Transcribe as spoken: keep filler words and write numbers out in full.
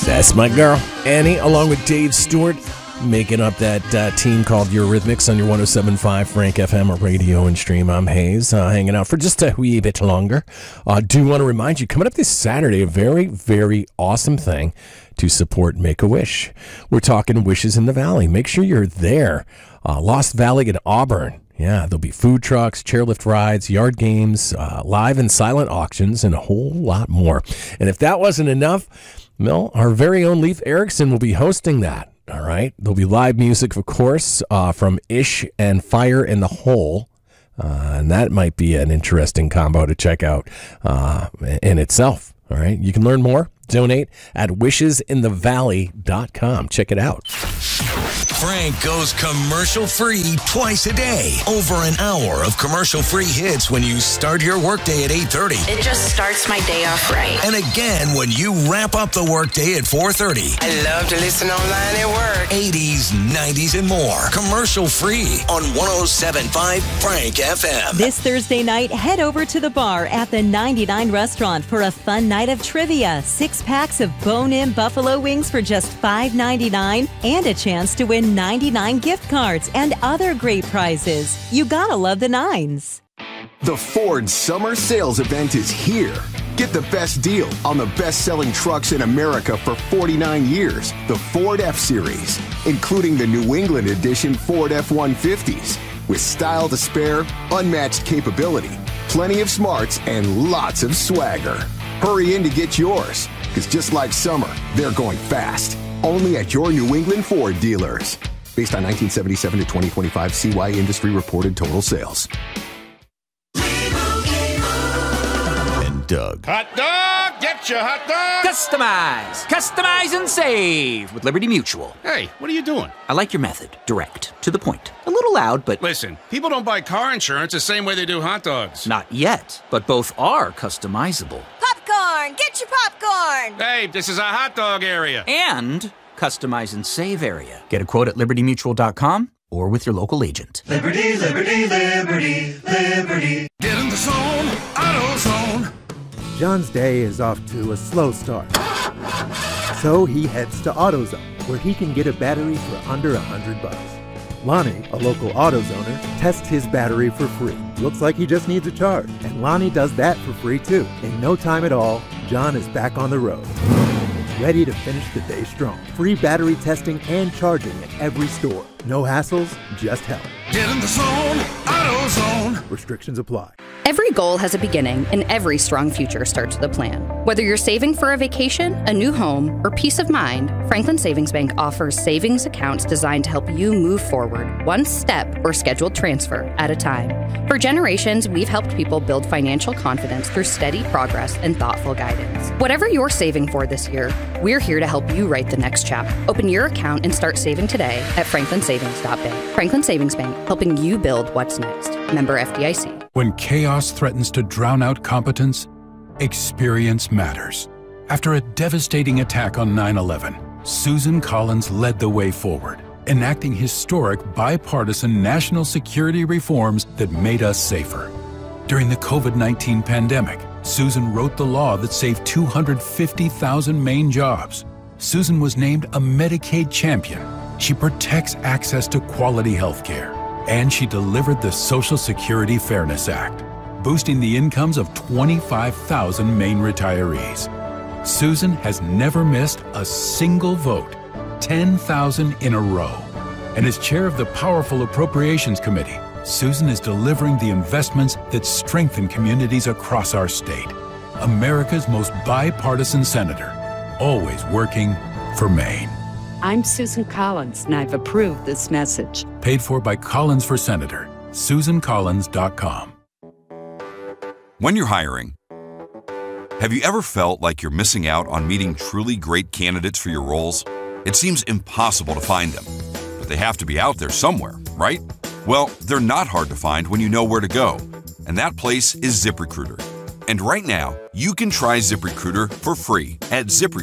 That's my girl, Annie, along with Dave Stewart, making up that uh, team called Eurythmics on your one oh seven point five Frank F M radio and stream. I'm Hayes, uh, hanging out for just a wee bit longer. I uh, do want to remind you, coming up this Saturday, a very, very awesome thing to support Make-A-Wish. We're talking Wishes in the Valley. Make sure you're there. Uh, Lost Valley in Auburn. Yeah, there'll be food trucks, chairlift rides, yard games, uh, live and silent auctions, and a whole lot more. And if that wasn't enough, Mel, our very own Leif Erikson will be hosting that. All right. There'll be live music, of course, uh, from Ish and Fire in the Hole. Uh, and that might be an interesting combo to check out uh, in itself. All right. You can learn more. Donate at wishes in the valley dot com. Check it out. Frank goes commercial-free twice a day. Over an hour of commercial-free hits when you start your workday at eight thirty. It just starts my day off right. And again when you wrap up the workday at four thirty. I love to listen online at work. eighties, nineties, and more. Commercial-free on one oh seven point five Frank F M. This Thursday night, head over to the bar at the ninety-nine Restaurant for a fun night of trivia. Six packs of bone-in buffalo wings for just five ninety-nine and a chance to win ninety-nine gift cards and other great prizes. You gotta love the nines. The Ford Summer Sales Event is here. Get the best deal on the best-selling trucks in America for forty-nine years, the Ford F-Series, including the New England edition Ford F one fifties. With style to spare, unmatched capability, plenty of smarts, and lots of swagger. Hurry in to get yours, because just like summer, they're going fast. Only at your New England Ford dealers. Based on nineteen seventy-seven to twenty twenty-five C Y industry reported total sales. And Doug. Hot dog! Get your hot dog! Customize! Customize and save with Liberty Mutual. Hey, what are you doing? I like your method. Direct. To the point. A little loud, but... Listen, people don't buy car insurance the same way they do hot dogs. Not yet, but both are customizable. Popcorn! Get your popcorn! Hey, this is a hot dog area. And customize and save area. Get a quote at liberty mutual dot com or with your local agent. Liberty, liberty, liberty, liberty. Get in the zone, AutoZone. John's day is off to a slow start. So he heads to AutoZone, where he can get a battery for under a hundred bucks. Lonnie, a local AutoZoner, tests his battery for free. Looks like he just needs a charge, and Lonnie does that for free too. In no time at all, John is back on the road, ready to finish the day strong. Free battery testing and charging at every store. No hassles, just help. Get in the zone, AutoZone. Restrictions apply. Every goal has a beginning, and every strong future starts with a plan. Whether you're saving for a vacation, a new home, or peace of mind, Franklin Savings Bank offers savings accounts designed to help you move forward, one step or scheduled transfer at a time. For generations, we've helped people build financial confidence through steady progress and thoughtful guidance. Whatever you're saving for this year, we're here to help you write the next chapter. Open your account and start saving today at franklin savings dot bank. Franklin Savings Bank, helping you build what's next. Member F D I C. When chaos threatens to drown out competence, experience matters. After a devastating attack on nine eleven, Susan Collins led the way forward, enacting historic bipartisan national security reforms that made us safer. During the COVID nineteen pandemic, Susan wrote the law that saved two hundred fifty thousand Maine jobs. Susan was named a Medicaid champion. She protects access to quality health care. And she delivered the Social Security Fairness Act, boosting the incomes of twenty-five thousand Maine retirees. Susan has never missed a single vote, ten thousand in a row. And as chair of the powerful Appropriations Committee, Susan is delivering the investments that strengthen communities across our state. America's most bipartisan senator, always working for Maine. I'm Susan Collins, and I've approved this message. Paid for by Collins for Senator. Susan Collins dot com. When you're hiring, have you ever felt like you're missing out on meeting truly great candidates for your roles? It seems impossible to find them, but they have to be out there somewhere, right? Well, they're not hard to find when you know where to go, and that place is ZipRecruiter. And right now, you can try ZipRecruiter for free at ZipRecruiter.